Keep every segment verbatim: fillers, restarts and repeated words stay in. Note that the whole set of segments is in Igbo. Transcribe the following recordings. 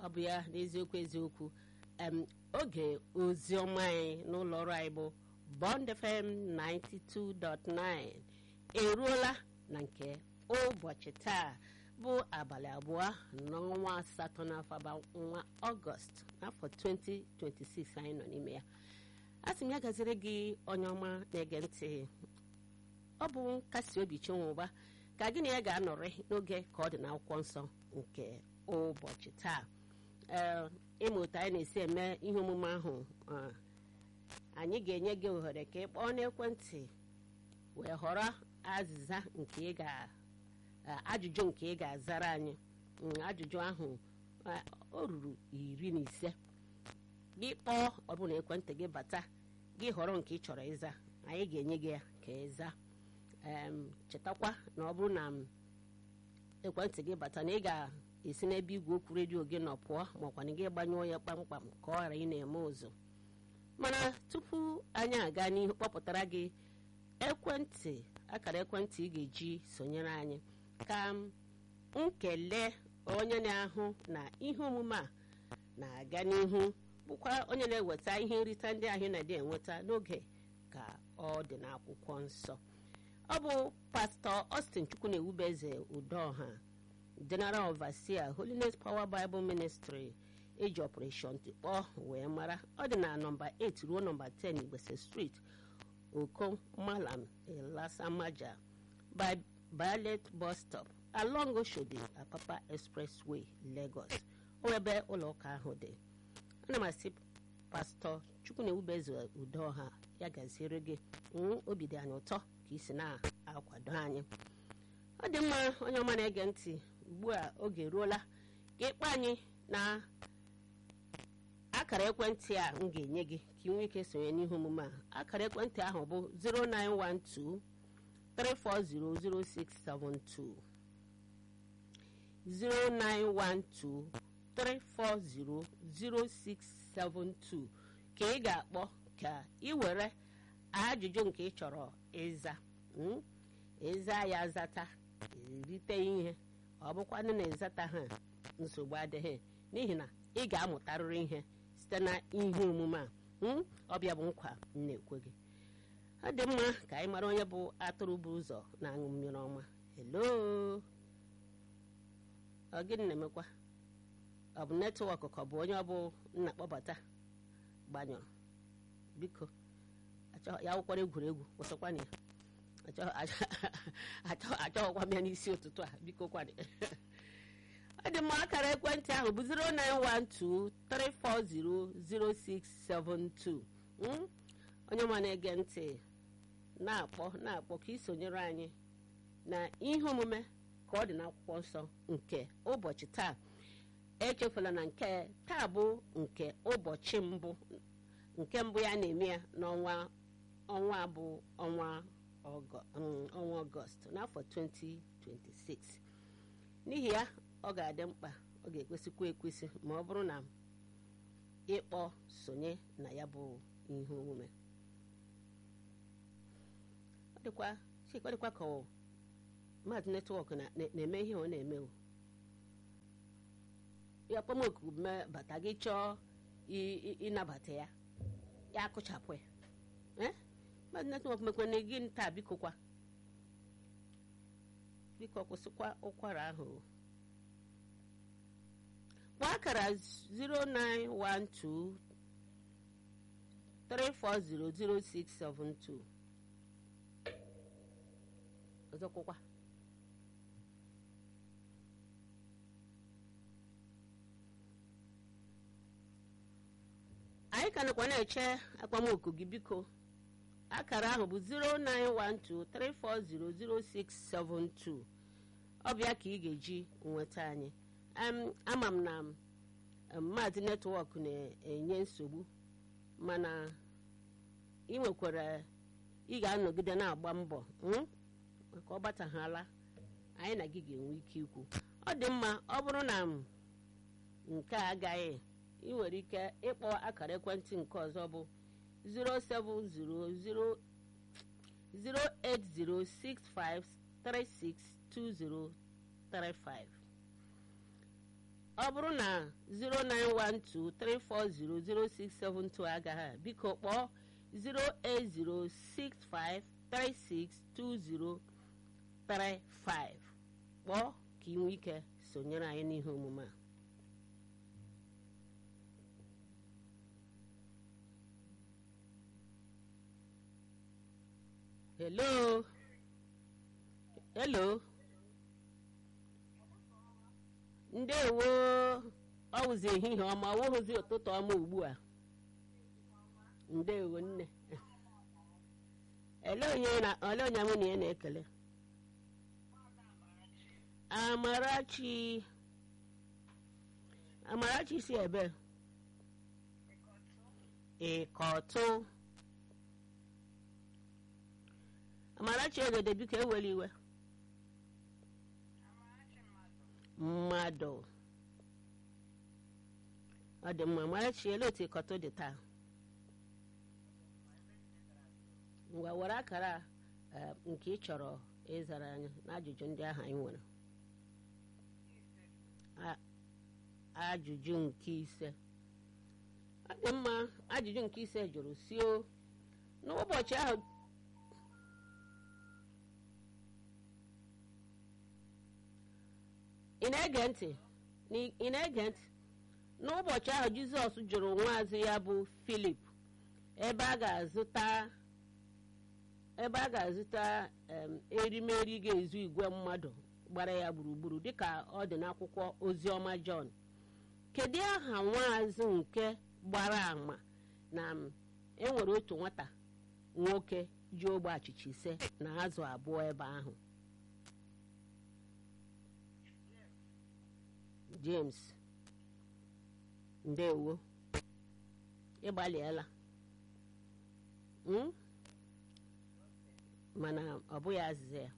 ọ bụ ya n'eziokwu eziokwu em oge ozi ọma anyị n'ụlọ ọrụ anyị bụ Bond F M ninety-two point nine eruola na nke ụbọchị taa bụ abalị abụọ n'ọnwa asatọ n'afọ nwa Ọgọst n'afọ twenty twenty-six anyị nọ n'ime ya. A sị m ya gaziri gị onye ọma na-ege ntị, ọ bụ nkasi obi Chinwụba ka gị na ya ga-anọrị n'oge ka ọ dị n'akwụkwọ nsọ nke ụbọchị taa. ee ịma otu anyị na-esi eme ihe omume ahụ, anyị ga-enye gị ohere ka ị kpọọ n'ekwentị wee họrọ azịza nke ị ga ajụjụ nke ị ga-azara anyị. Ajụjụ ahụ o ruru iri na ise. Gị kpọọ ọ bụrụ na ekwentị gị bata, gị họrọ nke ị chọrọ ịza, anyị ga-enye gị ya ka ịza. Chetakwa na ọ bụrụ na ekwentị gị bata na ị ga-esi n'ebe igwe okwu redio gị nọ pụọ, makwa na gị gbanyụọ ya kpamkpam ka ọ ghara ị na-eme ụzụ. Mana tupu anyị aga n'ihu kpọpụtara gị ekwentị akara ekwentị ị ga-eji sonyere anyị, ka m nkele onye na-ahụ na ihe omume a na-aga n'ihu, bụkwa onye na-eweta ihe nrite ndị ahụ na-adị enweta n'oge ka ọ dị n'akwụkwọ nsọ. Ọ bụ Pastọ Austin Chukwunewubeze Udoha, General Overseer Holiness Power Bible Ministry, eji Operation Tikpọ wee mara. Ọ dị na nọmba eight ruo nọmba ten Igbese Street, Oko Malam Elasamaja, by Ballet Bus Stop along Oshodi Apapa Expressway, Lagos. O ebe ụlọ ụka ahụ dị. Ana m asị Pastọ Chukwunewubeze Udoha ya gaziere gị. Obi dị anyị ụtọ ka isi na-akwado anyị. Ọ dị mma onye ọma na-ege ntị, ugbu a oge eruola ka ịkpọ anyị na akara ekwentị a m ga-enye gị ka ị nwee ike sonye n'ihe omume a. Akara ekwentị ahụ bụ zero nine one two three four zero zero six seven two zero nine one two three four zero zero six seven two ka ị ga-akpọ ka ị were ajụjụ nke ị chọrọ ịza. ịza ya azata erite ihe, ọ bụkwanụ na ịzata ha nsogbu adịghị, n'ihi na ị ga-amụtarịrị ihe site na ihe omume a. Ọbịa bụ nkwa m na-ekwe gị. Ọ dị mma ka anyị mara onye bụ atụrụ bụ ụzọ na-aṅụ mmiri ọma. Hello, ọ gịnị na-emekwa? Ọ bụ netwọk ka ọ bụ onye ọ bụ nna kpọbata gbanyụrụ? Biko ya akwụkwọrọ egwuregwu kwụsịkwana ya, achọghịkwa m ya n'isi ụtụtụ a, biko kwana. Ọ dị mma, akara ekwentị ahụ bụ zero nine one two three four zero zero six seven two. Onye ọma na-ege ntị, na-akpọ na-akpọ ka ị sonyere anyị na ihe omume ka ọ dị n'akwụkwọ nsọ nke ụbọchị taa. Echefula na nke taa bụ nke ụbọchị mbụ nke mbụ ya na-eme ya n'ọnwa ọnwa abụ ọnwa ọnwa Ọgọst n'afọ twenty twenty-six. N'ihi ya, ọ ga-adị mkpa, ọ ga-ekwesịkwa ekwesị ma ọ bụrụ na ịkpọ sonye na ya bụ ihe omume. Ọ dịkwa chikwadịkwa ka mmadụ netwọk na-eme ihe ọ na-eme. Ya kpọmoku bata gị chọọ ịnabata ya, ya akụchapụ ya. Mmadụ netwọk mekwana gị taa, biko kwa biko kwụsịkwa ụkwara ahụ. Kpọọ akara zero nine one two three four zero zero six seven two. Ọzọkwụkwa anyị ka nakwa na-eche akpamoku gị. Biko akara ahụ bụ zero nine one two three four zero zero six seven two. Ọ bịa ka ị ga-eji nweta anyị. Ama m na mmadụ netwọk na-enye nsogbu, mana ị nwekwara ị ga-anọgide na-agba mbọ maka ọ bataghala, anyị na gị ga-enwe ike ikwu. Ọ dị mma, ọ bụrụ na nke a agaghị, ị nwere ike ịkpọ akara ekwentị nke ọzọ bụ zero seven zero zero zero eight zero six five three six two zero three five. ọ bụrụ na zero nine one two three four zero zero six seven two agaghị biko kpọọ zero eight zero six five three six two zero three five kpọọ ka ị nwee ike sonyere anyị n'ihe omume a. hello hello ndewo ọ wụzi ehihie ọma ọ wụghịzi ụtụtụ ọma ugbu a. ndewo nne ele onye na ole onye mụ na ya na-ekele. Amarachi Amarachi si ebe Ịkọtụ. Amarachi egede biko eweli iwe mmadụ ọ dị mma. Amarachi ele otu Ịkọtụ dị taa. ngwa were akara nke ị chọrọ ịzara anyị n'ajụjụ ndị ahụ anyị nwere. Ajụjụ nke ise ọ dị mma. Ajụjụ nke ise jụrụ si o n'ụbọchị ahụ ị na-ege ntị ị na-ege ntị n'ụbọchị ahụ Jizọs jụrụ nwaazụ ya bụ Filip ebe a ga-azụta ebe a ga-azụta erimeri ga-ezu igwe mmadụ gbara ya gburugburu dịka ọ dị n'akwụkwọ Oziọma Jọn. Kedu aha nwaazụ nke gbara ama na enwere otu nwata nwoke ji ogbe achịcha ise na azụ abụọ ebe ahụ? James ndewo ịgbalịela mana ọ bụghị azịza ya.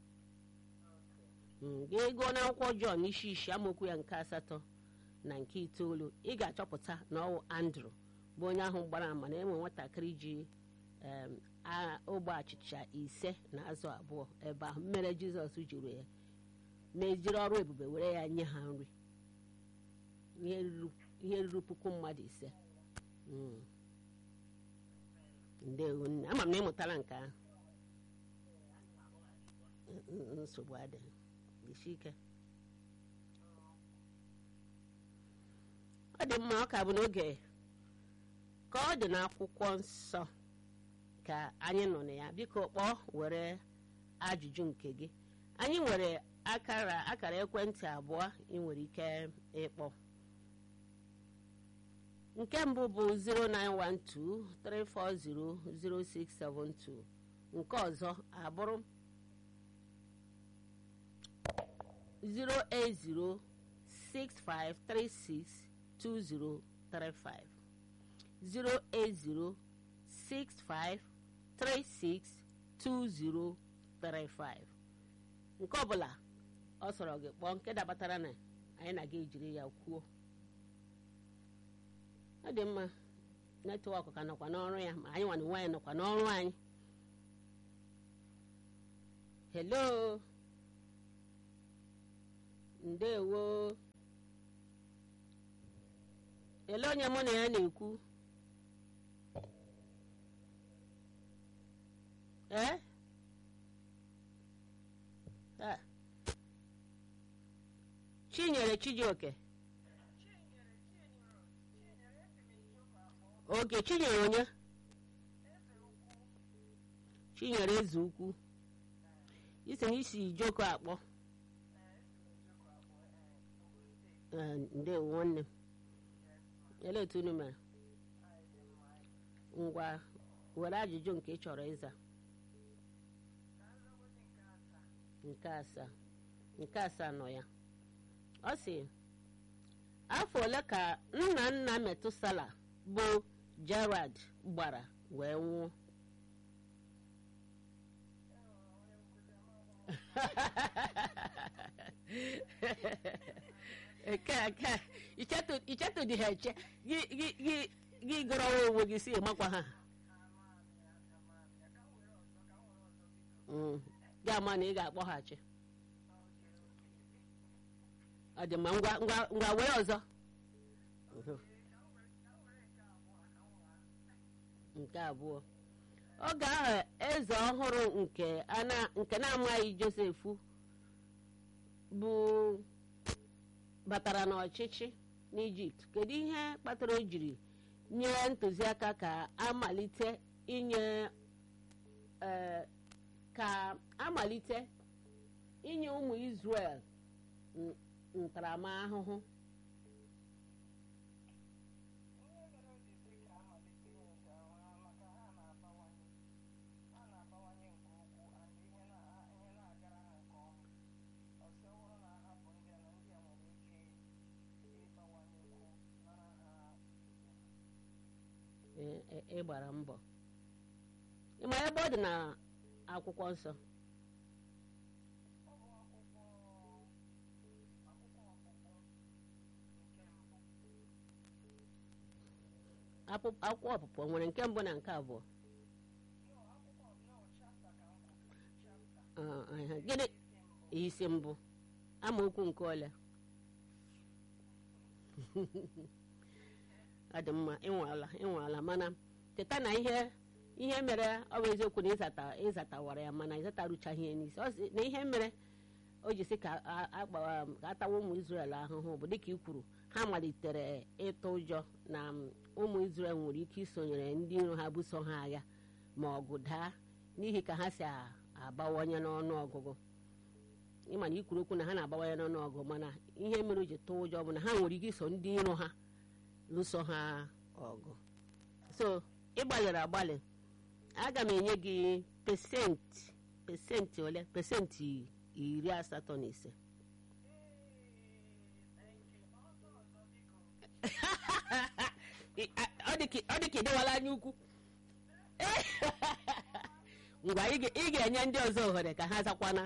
gị gụọ n'akwụkwọ Jọn isi isi amaokwu ya nke asatọ na nke itoolu ị ga-achọpụta na ọwụ Andrew bụ onye ahụ gbara ama na enwe nwatakịrị ji ogbe achịcha ise na azụ abụọ ebe ahụ mere Jizọs jụrụ ya meziri ọrụ ebube were ya nye ha nri ihe ruru puku mmadụ ise. ndewo nne ama m na ịmụtala nke ahụ. nsogbu adịghị isi ike. ọ dị mma. ọ ka bụ n'oge ka ọ dị n'akwụkwọ nsọ ka anyị nọ na ya. biko kpọọ were ajụjụ nke gị. anyị nwere akara akara ekwentị abụọ ị nwere ike ịkpọ. nke mbụ bụ zero nine one two three four zero zero six seven two. nke ọzọ abụrụ zero eight zero six five three six two zero three five zero eight zero six five three six two zero three five. nke ọbụla ọ sọrọ gị kpọọ nke dabatara na anyị na-aga ejiri ya kwuo. ọ dị mma. netwọk ka nọkwa n'ọrụ ya ma anyị nwana nwaanyị nọkwa n'ọrụ anyị. hello ndewo ele onye mụ na ya na-ekwu. ee Chinyere Chijioke. oke Chinyere onye Chinyere eze ukwu. isi na isi Ijoko akpọ. ndewo nwanne m ele otu unu mere. ngwa were ajụjụ nke ị chọrọ ịza. nke asaa nke asaa nọ ya. ọ sị afọ ole ka nna nna Metusala bụ Gerard gbara wee nwụọ? nke nke ichetu dị ha eche gị gụrụ onwe gị si makwa ha. gị ama na ị ga-akpọghachi. ọ dị mma ngwa ngwa ngwa were ọzọ nke abụọ oge ahụ eze ọhụrụ nke nke na-amaghị Josef bụ batara n'ọchịchị n'Ijipt. Kedu ihe kpatara o jiri nye ntụziaka ka amalite inye ka amalite inye ụmụ Izrel ntaramahụhụ? Ị gbara mbọ ịma ebe ọ dị na akwụkwọ nsọ. Akwụkwọ ọpụpụ nwere nke mbụ na nke abụọ. Gịnị isi mbụ amaokwu nke ole? Ọ dị mma, ịnwala ịnwala mana teta na ihe ihe mere ọ bụ eziokwu na ịzata ịzatawara ya mana ịzataruchaghị ya n'isi na ihe mere o ji sị ka atawa ụmụ Izrel ahụhụ bụ dịka i kwuru, ha malitere ịtụ ụjọ na ụmụ Izrel nwere ike isonyere ndị iro ha buso ha agha ma ọgụ daa n'ihi ka ha si abawanye n'ọnụ ọgụgụ. Ịma na ikwuru okwu na ha na-abawanye n'ọnụ ọgụ mana ihe mere o ji tụọ ụjọ bụ na ha nwere ike iso ndị iro ha lụso ha ọgụ. So ị gbalịrị agbalị, aga m enye gị pesenti pesenti ole pesenti iri asatọ na ise. Ọ dị ka ịdịwala anya ukwu. Ngwa ị ga-enye ndị ọzọ ohere ka ha zakwana.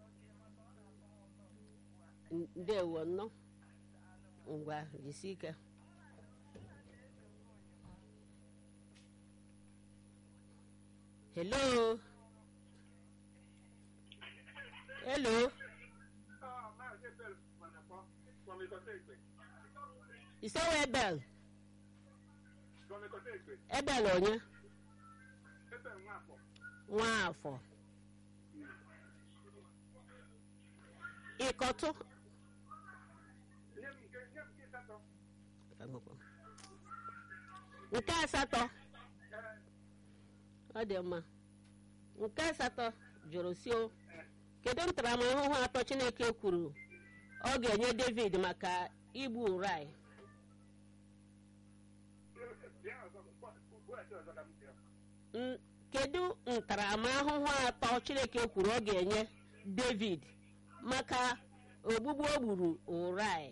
Ndewo nnọọ. Ngwa jisi ike. Hello. Hello. Isewe Ebel. Ebel onye? Nwafọ. Ịkọtụ. Nke asatọ. Ọ dị mma. Nke asatọ jụrụ si o kedu ntaramahụhụ atọ Chineke kwuru ọ ga-enye David maka igbu Urai? Kedu ntaramahụhụ atọ Chineke kwuru ọ ga-enye David maka ogbugbu o gburu Urai?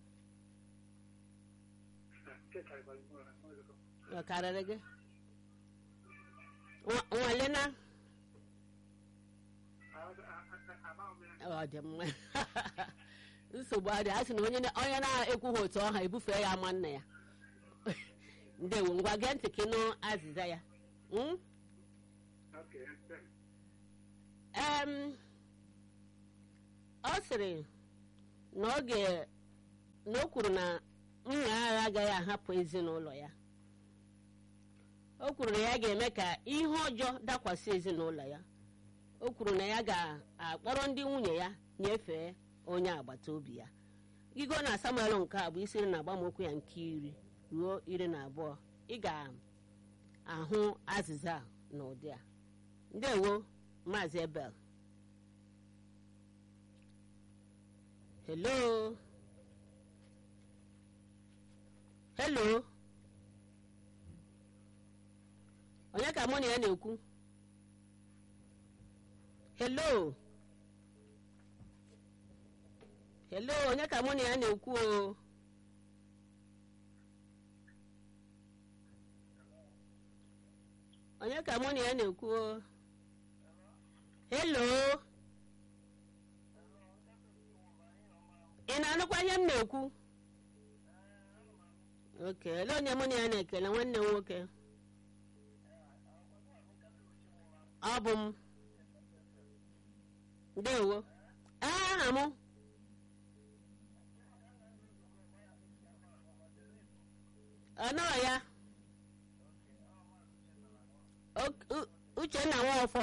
Ọ karịrị gị? Nwalena ọ dị mma. Nsogbu adị, a sị na onye na-ekwughị otu ọha ebufee ya ama nna ya. Ndewo, ngwa gee ntị ka ịnụ azịza ya. Ọ sịrị na o kwuru na nna agha agaghị ahapụ ezinụlọ ya. O kwuru na ya ga-eme ka ihe ọjọọ dakwasị ezinụlọ ya. O kwuru na ya ga-akpọrọ ndị nwunye ya nyefee onye agbata obi ya. Gigo na Samuel nke a bụ isi iri na agbamokwu ya nke iri ruo iri na abụọ. Ị ga-ahụ azịza n'ụdị a. Ndewo Maazị Ebel. Hello. Hello. Onye ka mụ na ya na-ekwu? Hello. Hello, onye ka mụ na ya na-ekwu o? Onye ka mụ na ya na-ekwu o? Hello. Ị na-anụkwa ihe m na-ekwu? Okay, ele onye mụ na ya na-ekele? Nwanne m nwoke. Ọ bụ m. Ndewo. Aha m ọnọ ya Uchenna Nwaọfọ.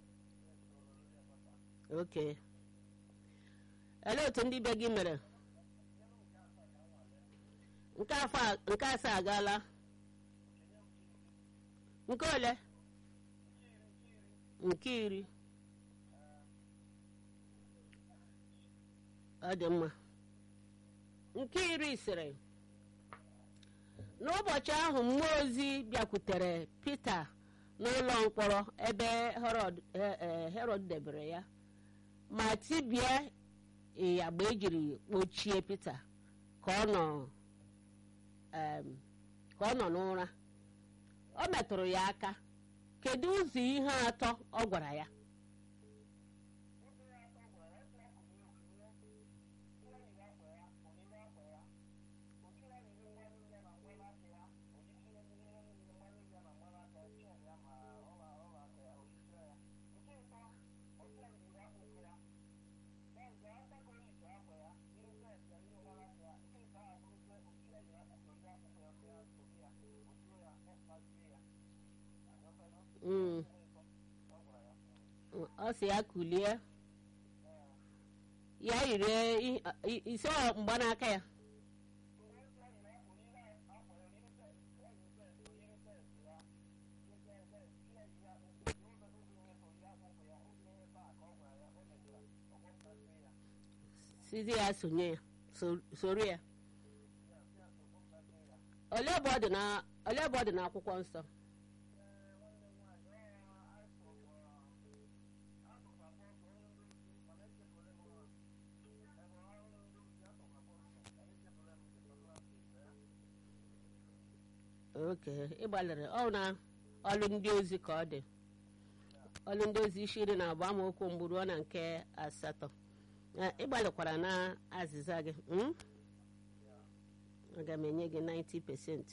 oke ele otu ndị be gị mere nke afọ nke asaa agaala nke ole nke iri ọ dị mma nke iri sịrị n'ụbọchị ahụ mmụọ ozi bịakwutere Pita n'ụlọ mkpọrọ ebe Herọd debere ya ma tibie ịyagba ejiri kpochie Pita ka ọ nọ ka ọ nọ n'ụra. O metụrụ ya aka. Kedu ụzọ ihe atọ ọ gwara ya? Ọ sị ya kulie ya yiri isi mgbanaka ya. Sizi ya sonye ya soro ya. Olee ebe ọ dị n'akwụkwọ nsọ? oke ịgbalịrị ọ na ọlụ ndị ozi ka ọ dị ọlụ ndị ozi isi iri na abụọ amaokwu mbụ ruo na nke asatọ. Ịgbalịkwara na azịza gị. Aga m enye gị ninety percent.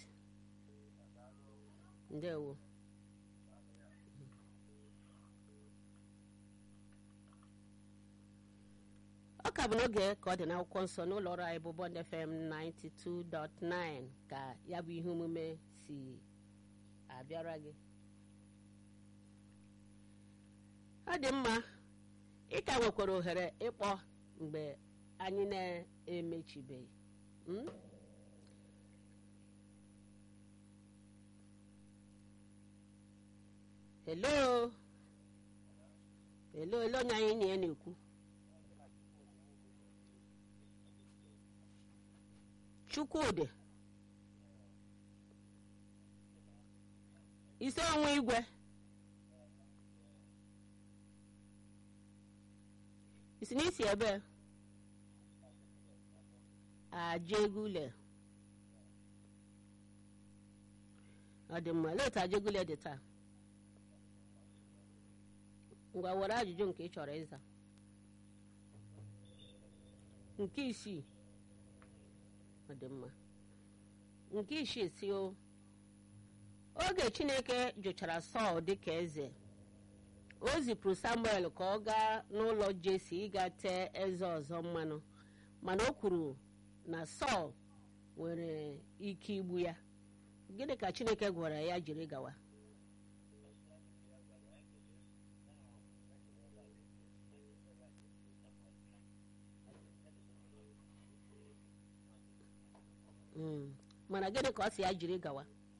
Ndewo. Ọ ka bụ n'oge ka ọ dị n'akwụkwọ nsọ n'ụlọ ọrụ anyị bụ Bond F M ninety-two dot nine ka ya bụ ihe omume si abịara gị. Ọ dị mma ị ka nwekwara ohere ịkpọ mgbe anyị na-emechibeghị. hello hello hello onye anyị na ya na-ekwu. Chukwudị isi ọnwa igwe isi n'isi ebe Ajegule. Ọ dị mma otu Ajegule dị taa. Ngwa were ajụjụ nke ị chọrọ ịza. Nke isii. Ọ dị mma. Nke isii si o oge Chineke jụchara Sọl dịka eze o zipụrụ Samuel ka ọ gaa n'ụlọ Jesi ịga tee eze ọzọ mmanụ mana o kwuru na Sọl nwere ike igbu ya. Gịnị ka Chineke gwara ya jiri gawa? mana gịnị ka ọ si ya jiri gawa?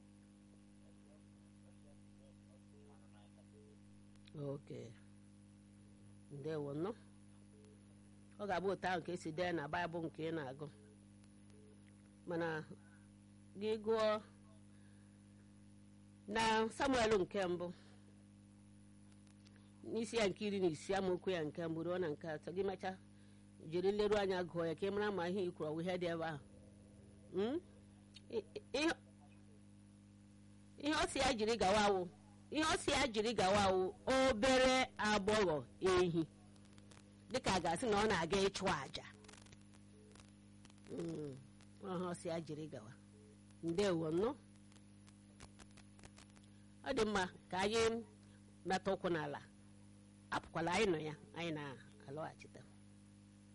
oke ndewo nọ ọ ga-abụ otu ahụ ka esi dee na Baịbụl nke ị na-agụ mana gị gụọ na Samuel nke mbụ n'isi ya nke iri na isi amaokwu ya nke mbụ ruo na nke atọ gị mecha jiri nleru anya gụọ ya ka ị mara ma ihe i kwuru ihe dị ebe ahụ. ihe ọ si ya jiri gawa awụ ihe ọ si ya jiri gawa awụ obere agbọghọ ehi dịka a ga-asị na ọ na-aga ịchụ àjà. ọ si ya jiri gawa. Ndewo nọ ọ dị mma ka anyị nata ụkwụ n'ala apụkwala anyị nọ ya anyị na-alọghachite.